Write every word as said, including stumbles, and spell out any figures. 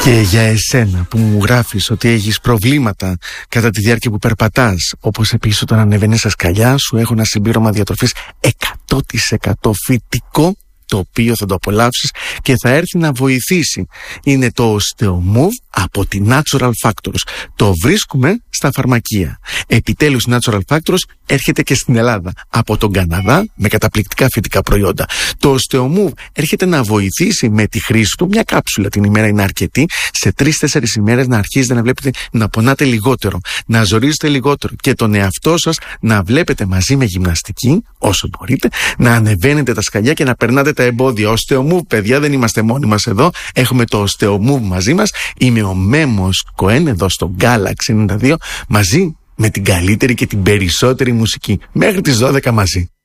Και για εσένα που μου γράφεις ότι έχεις προβλήματα κατά τη διάρκεια που περπατάς, όπως επίσης όταν ανεβαίνεις στα σκαλιά, σου έχω ένα συμπλήρωμα διατροφής εκατό τοις εκατό φυτικό, το οποίο θα το απολαύσεις και θα έρθει να βοηθήσει. Είναι το Osteomove από τη Natural Factors. Το βρίσκουμε στα φαρμακεία. Επιτέλους η Natural Factors έρχεται και στην Ελλάδα από τον Καναδά με καταπληκτικά φυτικά προϊόντα. Το Osteomove έρχεται να βοηθήσει με τη χρήση του. Μια κάψουλα την ημέρα είναι αρκετή. Σε τρεις-τέσσερις ημέρες να αρχίζετε να βλέπετε να πονάτε λιγότερο, να ζορίζετε λιγότερο και τον εαυτό σας να βλέπετε μαζί με γυμναστική, όσο μπορείτε, να ανεβαίνετε τα σκαλιά και να περνάτε τα εμπόδια. Osteomove, παιδιά, δεν είμαστε μόνοι μας εδώ. Έχουμε το Osteomove μαζί μας. Είμαι ο Μέμος Κοέν εδώ στο Galaxy ενενήντα δύο μαζί με την καλύτερη και την περισσότερη μουσική. Μέχρι τις δώδεκα μαζί.